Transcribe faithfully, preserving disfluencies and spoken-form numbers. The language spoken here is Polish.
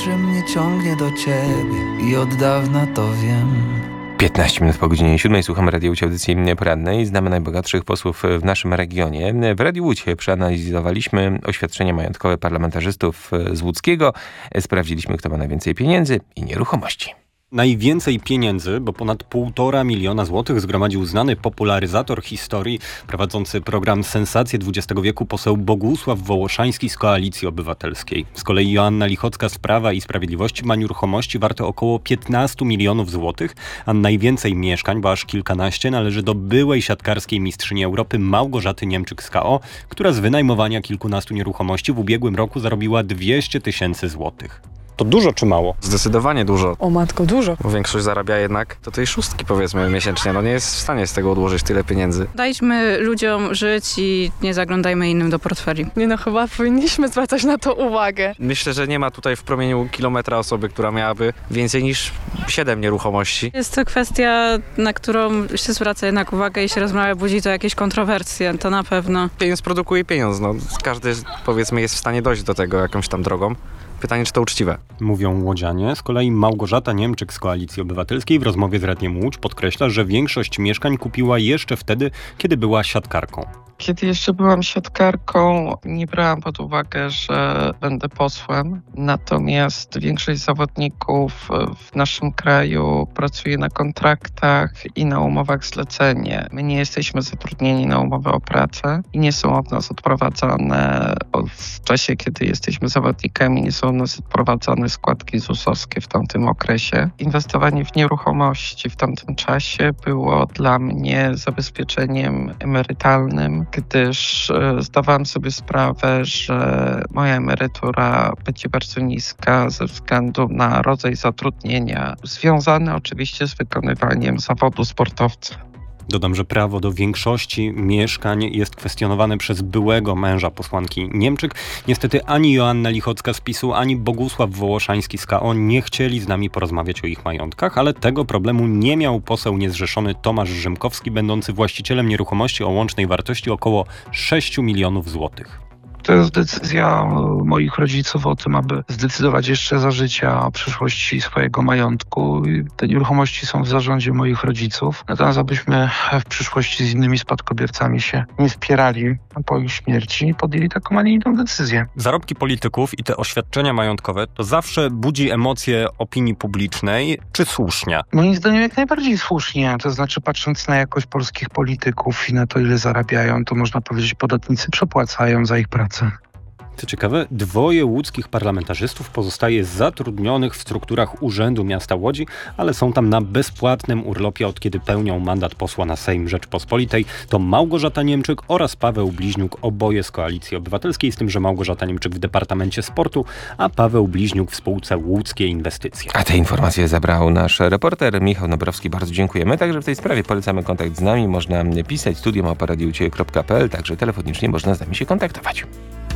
że mnie ciągnie do ciebie i od dawna to wiem. piętnaście minut po godzinie siódmej słuchamy Radio Łódź, audycji porannej. Znamy najbogatszych posłów w naszym regionie. W Radiu Łódź przeanalizowaliśmy oświadczenia majątkowe parlamentarzystów z Łódzkiego. Sprawdziliśmy, kto ma najwięcej pieniędzy i nieruchomości. Najwięcej pieniędzy, bo ponad półtora miliona złotych zgromadził znany popularyzator historii prowadzący program Sensacje dwudziestego wieku poseł Bogusław Wołoszański z Koalicji Obywatelskiej. Z kolei Joanna Lichocka z Prawa i Sprawiedliwości ma nieruchomości warte około piętnaście milionów złotych, a najwięcej mieszkań, bo aż kilkanaście, należy do byłej siatkarskiej mistrzyni Europy Małgorzaty Niemczyk z K O, która z wynajmowania kilkunastu nieruchomości w ubiegłym roku zarobiła dwieście tysięcy złotych. To dużo czy mało? Zdecydowanie dużo. O matko, dużo. Bo większość zarabia jednak do tej szóstki, powiedzmy, miesięcznie. No nie jest w stanie z tego odłożyć tyle pieniędzy. Dajmy ludziom żyć i nie zaglądajmy innym do portfeli. Nie no, chyba powinniśmy zwracać na to uwagę. Myślę, że nie ma tutaj w promieniu kilometra osoby, która miałaby więcej niż siedem nieruchomości. Jest to kwestia, na którą się zwraca jednak uwagę i się rozmawia, budzi to jakieś kontrowersje, to na pewno. Pieniądz produkuje pieniądz. No, każdy, powiedzmy, jest w stanie dojść do tego jakąś tam drogą. Pytanie, czy to uczciwe? Mówią łodzianie. Z kolei Małgorzata Niemczyk z Koalicji Obywatelskiej w rozmowie z Radiem Łódź podkreśla, że większość mieszkań kupiła jeszcze wtedy, kiedy była siatkarką. Kiedy jeszcze byłam siatkarką, nie brałam pod uwagę, że będę posłem. Natomiast większość zawodników w naszym kraju pracuje na kontraktach i na umowach zlecenie. My nie jesteśmy zatrudnieni na umowę o pracę i nie są od nas odprowadzane w czasie, kiedy jesteśmy zawodnikami, nie są od nas odprowadzane składki zusowskie w tamtym okresie. Inwestowanie w nieruchomości w tamtym czasie było dla mnie zabezpieczeniem emerytalnym, gdyż zdawałam sobie sprawę, że moja emerytura będzie bardzo niska ze względu na rodzaj zatrudnienia, związany oczywiście z wykonywaniem zawodu sportowca. Dodam, że prawo do większości mieszkań jest kwestionowane przez byłego męża posłanki Niemczyk. Niestety ani Joanna Lichocka z PiSu, ani Bogusław Wołoszański z K O nie chcieli z nami porozmawiać o ich majątkach, ale tego problemu nie miał poseł niezrzeszony Tomasz Rzymkowski, będący właścicielem nieruchomości o łącznej wartości około sześć milionów złotych. To jest decyzja moich rodziców o tym, aby zdecydować jeszcze za życia o przyszłości swojego majątku. Te nieruchomości są w zarządzie moich rodziców. Natomiast abyśmy w przyszłości z innymi spadkobiercami się nie spierali po ich śmierci, podjęli taką, a nie inną decyzję. Zarobki polityków i te oświadczenia majątkowe to zawsze budzi emocje opinii publicznej, czy słusznie? Moim zdaniem jak najbardziej słusznie. To znaczy, patrząc na jakość polskich polityków i na to, ile zarabiają, to można powiedzieć, podatnicy przepłacają za ich pracę. Co ciekawe, dwoje łódzkich parlamentarzystów pozostaje zatrudnionych w strukturach Urzędu Miasta Łodzi, ale są tam na bezpłatnym urlopie, od kiedy pełnią mandat posła na Sejm Rzeczypospolitej. To Małgorzata Niemczyk oraz Paweł Bliźniuk, oboje z Koalicji Obywatelskiej, z tym, że Małgorzata Niemczyk w Departamencie Sportu, a Paweł Bliźniuk w spółce Łódzkie Inwestycje. A te informacje zabrał nasz reporter Michał Nobrowski. Bardzo dziękujemy. Także w tej sprawie polecamy kontakt z nami. Można pisać studio małpa radio kropka p l, także telefonicznie można z nami się kontaktować.